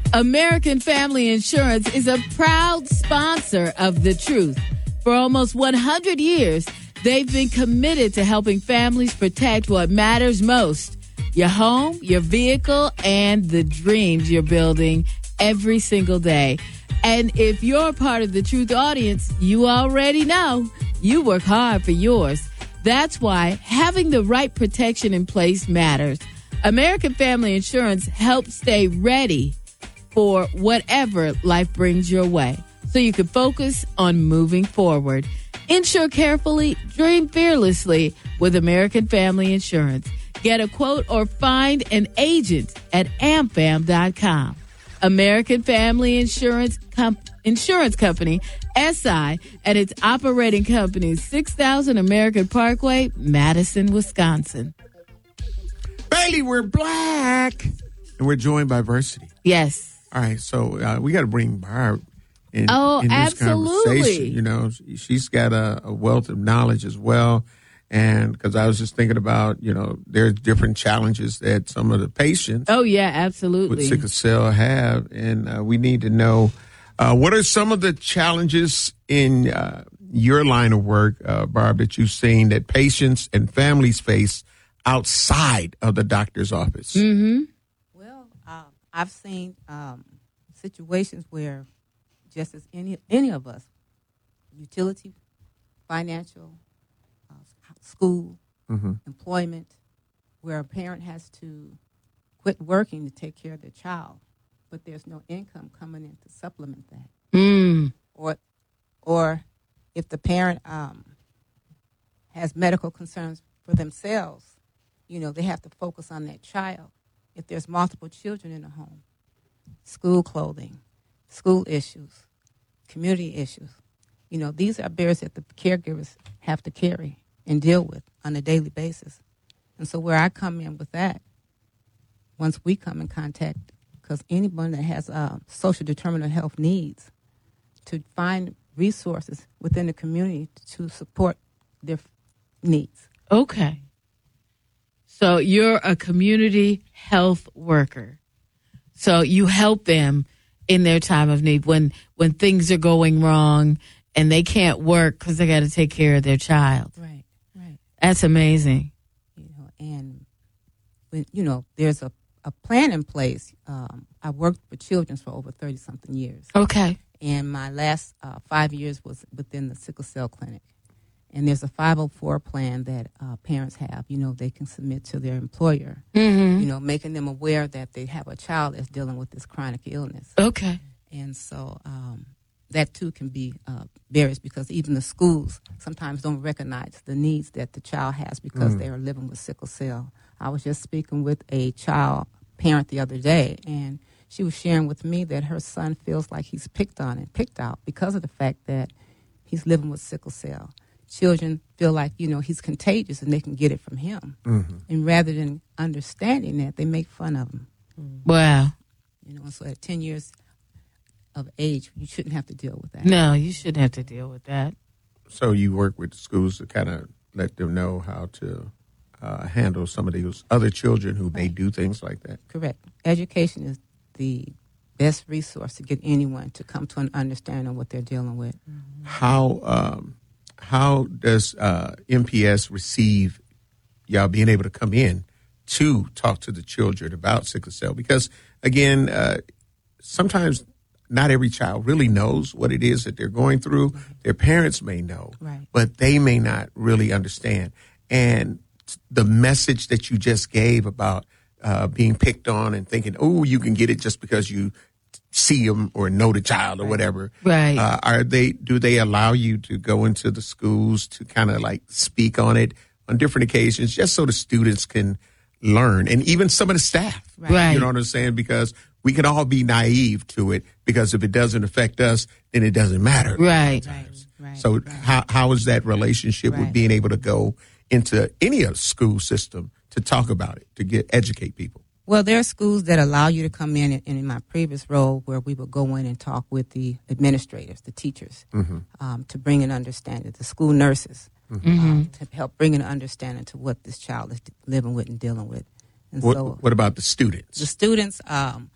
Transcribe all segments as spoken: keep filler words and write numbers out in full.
American Family Insurance is a proud sponsor of The Truth. For almost one hundred years, they've been committed to helping families protect what matters most: your home, your vehicle, and the dreams you're building every single day. And if you're part of the Truth audience, you already know you work hard for yours. That's why having the right protection in place matters. American Family Insurance helps stay ready for whatever life brings your way, so you can focus on moving forward. Insure carefully, dream fearlessly with American Family Insurance. Get a quote or find an agent at am fam dot com. American Family Insurance Com- Insurance Company, S I, and its operating companies, six thousand American Parkway, Madison, Wisconsin. Bailey, we're black. And we're joined by Versity. Yes. All right, so uh, we got to bring Barb in, oh, in this absolutely. conversation. You know, she's got a, a wealth of knowledge as well. And because I was just thinking about, you know, there's different challenges that some of the patients oh, yeah, absolutely. with sickle cell have. And uh, we need to know uh, what are some of the challenges in uh, your line of work, uh, Barb, that you've seen that patients and families face outside of the doctor's office? Mm-hmm. I've seen um, situations where, just as any any of us, utility, financial, uh, school, mm-hmm. employment, where a parent has to quit working to take care of their child, but there's no income coming in to supplement that. Mm. Or, or if the parent um, has medical concerns for themselves, you know, they have to focus on that child. If there's multiple children in the home, school clothing, school issues, community issues, you know, these are barriers that the caregivers have to carry and deal with on a daily basis. And so where I come in with that, once we come in contact, because anyone that has uh, social determinant of health needs, to find resources within the community to support their needs. Okay. So you're a community health worker. So you help them in their time of need when, when things are going wrong and they can't work because they got to take care of their child. Right, right. That's amazing. You know, and when, you know, there's a, a plan in place. Um, I worked with children for over thirty something years. Okay. And my last uh, five years was within the sickle cell clinic. And there's a five oh four plan that uh, parents have, you know, they can submit to their employer, mm-hmm. you know, making them aware that they have a child that's dealing with this chronic illness. Okay. And so um, that, too, can be uh, barriers because even the schools sometimes don't recognize the needs that the child has because mm. they are living with sickle cell. I was just speaking with a child parent the other day, and she was sharing with me that her son feels like he's picked on and picked out because of the fact that he's living with sickle cell. Children feel like, you know, he's contagious and they can get it from him. Mm-hmm. And rather than understanding that, they make fun of him. Wow. You know, and so at ten years of age, you shouldn't have to deal with that. No, you shouldn't have to deal with that. So you work with schools to kind of let them know how to uh, handle some of those other children who may do things like that. Correct. Education is the best resource to get anyone to come to an understanding of what they're dealing with. Mm-hmm. How... Um, How does uh, M P S receive y'all being able to come in to talk to the children about sickle cell? Because, again, uh, sometimes not every child really knows what it is that they're going through. Their parents may know, right. but they may not really understand. And the message that you just gave about uh, being picked on and thinking, oh, you can get it just because you see them or know the child or whatever. Right. Uh, are they, do they allow you to go into the schools to kind of like speak on it on different occasions just so the students can learn and even some of the staff? Right. You know what I'm saying? Because we can all be naive to it because if it doesn't affect us, then it doesn't matter. Right. Right. Right. So right. how how is that relationship right. with being able to go into any school system to talk about it, to get educate people? Well, there are schools that allow you to come in, and in my previous role where we would go in and talk with the administrators, the teachers, mm-hmm. um, to bring an understanding, the school nurses, mm-hmm. um, to help bring an understanding to what this child is living with and dealing with. And what, so, what about the students? The students, um,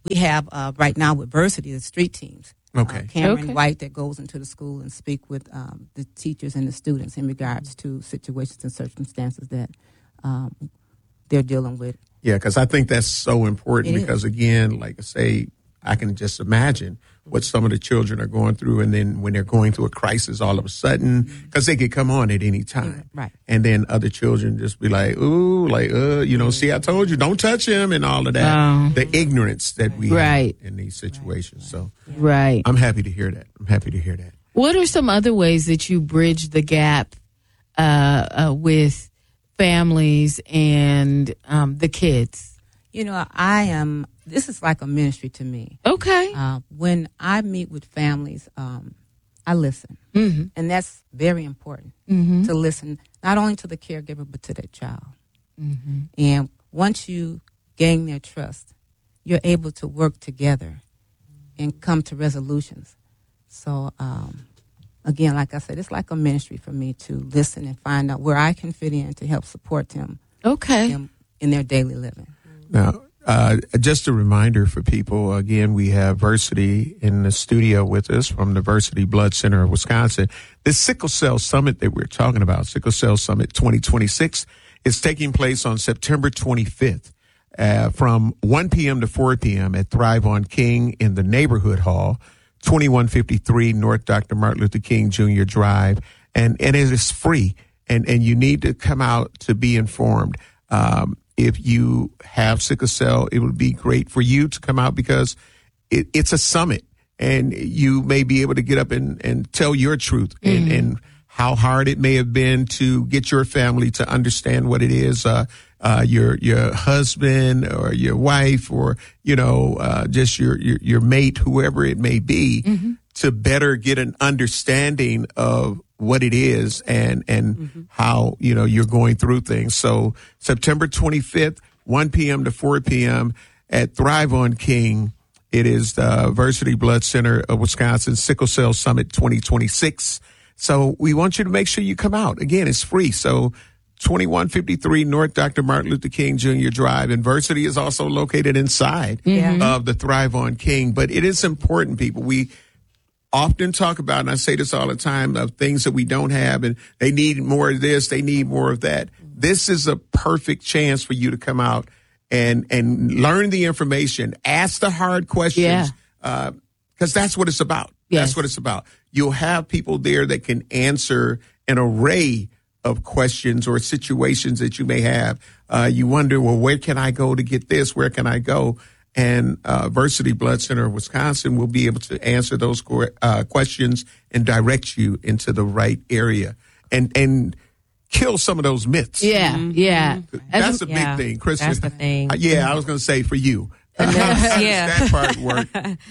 we have uh, right now with Versity, the street teams. Okay. Uh, Cameron Okay. White that goes into the school and speak with um, the teachers and the students in regards to situations and circumstances that um, they're dealing with. Yeah, because I think that's so important It because, again, like I say, I can just imagine what some of the children are going through. And then when they're going through a crisis all of a sudden, because they could come on at any time. Right. And then other children just be like, ooh, like, uh, you know, see, I told you, don't touch him and all of that. Oh. The ignorance that we Right. have in these situations. So Right. I'm happy to hear that. I'm happy to hear that. What are some other ways that you bridge the gap uh, uh, with families and um, the kids? You know, I am, this is like a ministry to me. Okay. Uh, when I meet with families, um, I listen. Mm-hmm. And that's very important Mm-hmm. to listen, not only to the caregiver, but to their child. Mm-hmm. And once you gain their trust, you're able to work together and come to resolutions. So, um, again, like I said, it's like a ministry for me to listen and find out where I can fit in to help support them, Okay. them in their daily living. Now, uh, just a reminder for people, again, we have Versity in the studio with us from the Versity Blood Center of Wisconsin. This Sickle Cell Summit that we're talking about, Sickle Cell Summit twenty twenty-six, is taking place on September twenty-fifth uh, from one p.m. to four p.m. at Thrive on King in the Neighborhood Hall, twenty-one fifty-three North Doctor Martin Luther King Junior Drive. And, and it is free, and, and you need to come out to be informed. Um, If you have sickle cell, it would be great for you to come out because it, it's a summit and you may be able to get up and, and tell your truth and, Mm-hmm. and how hard it may have been to get your family to understand what it is, uh, uh, your, your husband or your wife or, you know, uh, just your, your, your mate, whoever it may be, Mm-hmm. to better get an understanding of what it is and, and Mm-hmm. how, you know, you're going through things. So September twenty-fifth, one p.m. to four p.m. at Thrive on King. It is the Versity Blood Center of Wisconsin Sickle Cell Summit twenty twenty-six. So we want you to make sure you come out. Again, it's free. So twenty-one fifty-three North Doctor Martin Luther King Junior Drive. And Versity is also located inside Yeah. of the Thrive on King. But it is important, people. We often talk about, and I say this all the time, of things that we don't have, and they need more of this, they need more of that. This is a perfect chance for you to come out and and learn the information, ask the hard questions, Yeah. uh, because that's what it's about. Yes. That's what it's about. You'll have people there that can answer an array of questions or situations that you may have. Uh, you wonder, well, where can I go to get this? Where can I go? And uh, Versity Blood Center of Wisconsin will be able to answer those uh, questions and direct you into the right area and and kill some of those myths. Yeah. Yeah. That's a big Yeah, thing, Kristen. that's the thing. Uh, yeah, I was going to say for you. And then- How does yeah. that part work?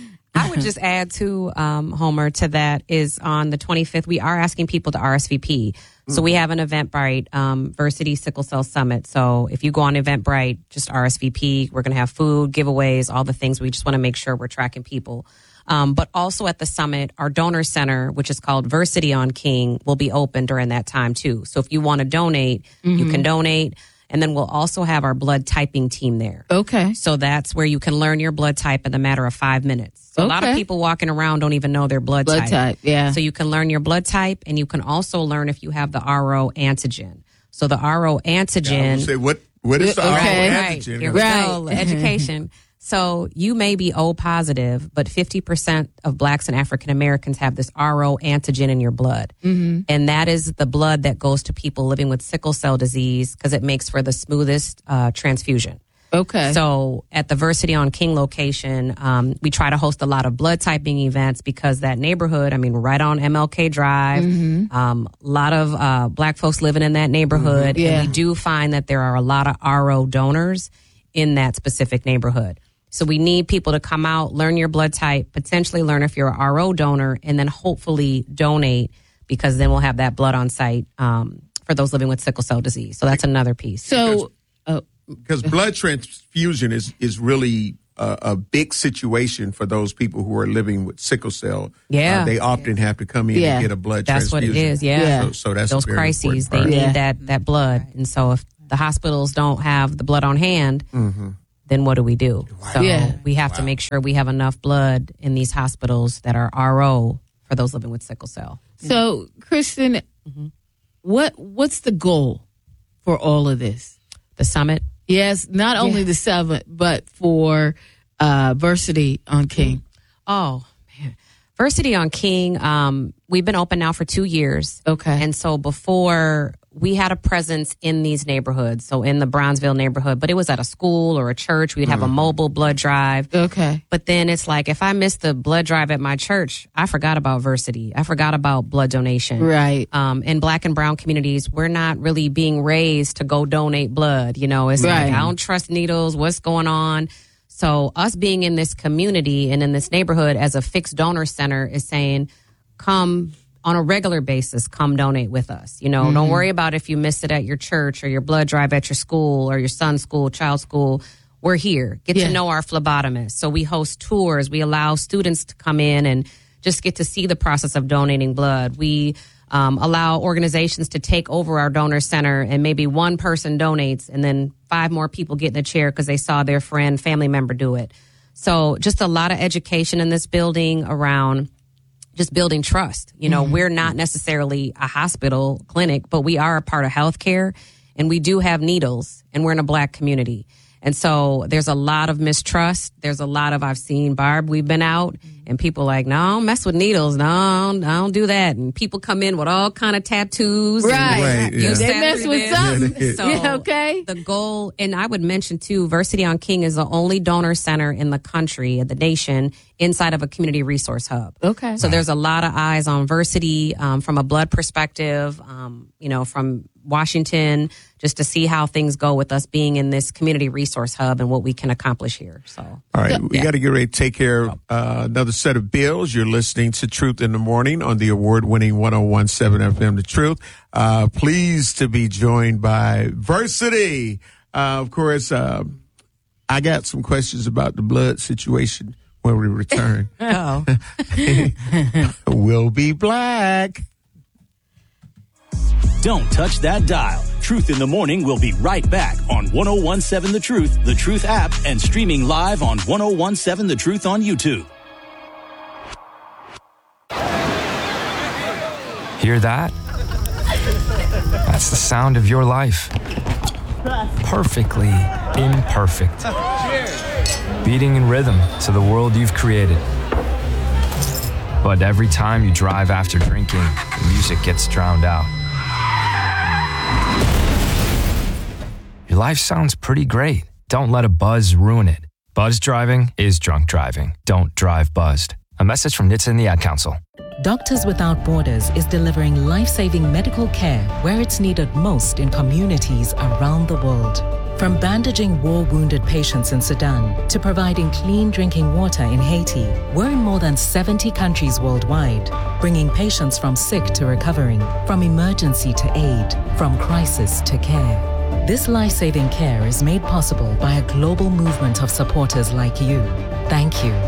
I would just add to um, Homer to that is on the twenty-fifth, we are asking people to R S V P. So we have an Eventbrite, um, Versity Sickle Cell Summit. So if you go on Eventbrite, just R S V P. We're going to have food, giveaways, all the things. We just want to make sure we're tracking people. Um, but also at the summit, our donor center, which is called Versity on King, will be open during that time too. So if you want to donate, Mm-hmm. you can donate. And then we'll also have our blood typing team there. Okay. So that's where you can learn your blood type in the matter of five minutes. So a lot of Okay. people walking around don't even know their blood, Blood type. type, yeah. So you can learn your blood type, and you can also learn if you have the R O antigen. So the R O I antigen. would say, what, what is the Okay. R O Right. antigen? Here we Right. go. Education. So you may be O positive, but fifty percent of blacks and African Americans have this R O antigen in your blood. Mm-hmm. And that is the blood that goes to people living with sickle cell disease because it makes for the smoothest uh, transfusion. Okay. So at the Versity on King location, um, we try to host a lot of blood typing events because that neighborhood, I mean, right on M L K Drive, Mm-hmm. um, a lot of uh, black folks living in that neighborhood. Mm-hmm. Yeah. And we do find that there are a lot of R O donors in that specific neighborhood. So we need people to come out, learn your blood type, potentially learn if you're an R O donor, and then hopefully donate because then we'll have that blood on site um, for those living with sickle cell disease. So that's another piece. so, uh, Because blood transfusion is is really a, a big situation for those people who are living with sickle cell. Yeah. Uh, they often have to come in Yeah. and get a blood That's what transfusion. it is, yeah. Yeah. So, so that's those a very crises, they important part. need Yeah. that that blood. And so if the hospitals don't have the blood on hand, then what do we do? So Yeah. we have Wow. to make sure we have enough blood in these hospitals that are R O for those living with sickle cell. So, Kristen, what what's the goal for all of this? The summit. Yes, not only the summit, but for uh, Versity on King. Oh, man. Versity on King, um, we've been open now for two years. Okay. And so before, we had a presence in these neighborhoods, so in the Brownsville neighborhood, but it was at a school or a church. We'd have a mobile blood drive. Okay. But then it's like, if I missed the blood drive at my church, I forgot about Versity. I forgot about blood donation. Right. Um, in Black and brown communities, we're not really being raised to go donate blood. You know, it's Right. like, I don't trust needles. What's going on? So us being in this community and in this neighborhood as a fixed donor center is saying, come on a regular basis, come donate with us. You know, Mm-hmm. don't worry about if you missed it at your church or your blood drive at your school or your son's school, child's school. We're here. Get Yeah. to know our phlebotomists. So we host tours. We allow students to come in and just get to see the process of donating blood. We um, allow organizations to take over our donor center, and maybe one person donates and then five more people get in a chair because they saw their friend, family member do it. So just a lot of education in this building around just building trust. You know, we're not necessarily a hospital clinic, but we are a part of healthcare, and we do have needles, and we're in a Black community. And so there's a lot of mistrust. There's a lot of, I've seen, Barb, we've been out and people like, no, I don't mess with needles. No, I don't, I don't do that. And people come in with all kind of tattoos. and Right. Right, you yeah. They sat mess through with this. something. So Yeah, okay. the goal, and I would mention too, Versity on King is the only donor center in the country, in the nation, inside of a community resource hub. Okay. So there's a lot of eyes on Versity um, from a blood perspective, um, you know, from Washington, just to see how things go with us being in this community resource hub and what we can accomplish here. So, All right, we got to get ready to take care of uh, another set of bills. You're listening to Truth in the Morning on the award-winning one oh one point seven F M, The Truth. Uh, pleased to be joined by Versity. Uh, of course, uh, I got some questions about the blood situation when we return. oh, We'll be black. Don't touch that dial. Truth in the Morning will be right back on one oh one point seven The Truth, The Truth app, and streaming live on one oh one point seven The Truth on YouTube. Hear that? That's the sound of your life. Perfectly imperfect. Beating in rhythm to the world you've created. But every time you drive after drinking, the music gets drowned out. Your life sounds pretty great. Don't let a buzz ruin it. Buzz driving is drunk driving. Don't drive buzzed. A message from N H T S A and the Ad Council. Doctors Without Borders is delivering life-saving medical care where it's needed most in communities around the world. From bandaging war-wounded patients in Sudan to providing clean drinking water in Haiti, we're in more than seventy countries worldwide, bringing patients from sick to recovering, from emergency to aid, from crisis to care. This life-saving care is made possible by a global movement of supporters like you. Thank you.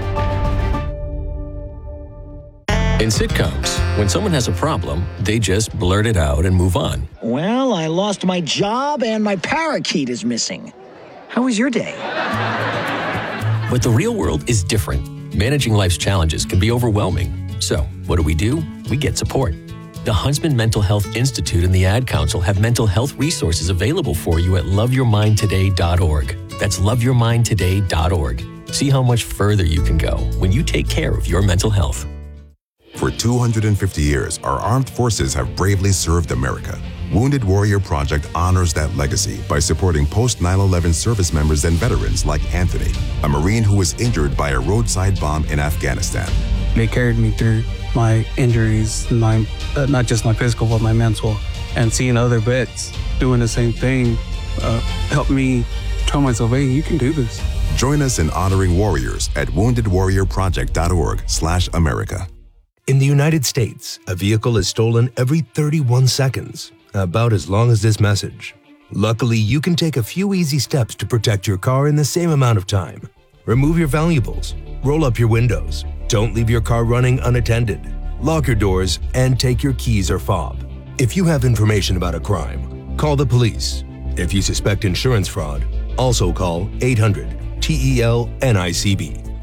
In sitcoms, when someone has a problem, they just blurt it out and move on. Well, I lost my job and my parakeet is missing. How was your day? But the real world is different. Managing life's challenges can be overwhelming. So, what do we do? We get support. The Huntsman Mental Health Institute and the Ad Council have mental health resources available for you at love your mind today dot org. That's love your mind today dot org. See how much further you can go when you take care of your mental health. For two hundred fifty years, our armed forces have bravely served America. Wounded Warrior Project honors that legacy by supporting post nine eleven service members and veterans like Anthony, a Marine who was injured by a roadside bomb in Afghanistan. They carried me through my injuries, my uh, not just my physical, but my mental. And seeing other vets doing the same thing uh, helped me tell myself, hey, you can do this. Join us in honoring warriors at wounded warrior project dot org slash America. In the United States, a vehicle is stolen every thirty-one seconds, about as long as this message. Luckily, you can take a few easy steps to protect your car in the same amount of time. Remove your valuables, roll up your windows, don't leave your car running unattended, lock your doors, and take your keys or fob. If you have information about a crime, call the police. If you suspect insurance fraud, Also call eight hundred T E L N I C B.